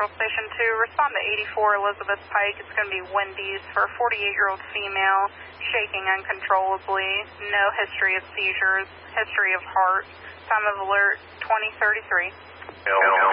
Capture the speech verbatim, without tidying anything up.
Central Station two. Respond to eighty-four Elizabeth Pike. It's going to be Wendy's for a forty-eight-year-old female, shaking uncontrollably, no history of seizures, history of heart. Time of alert, twenty thirty-three.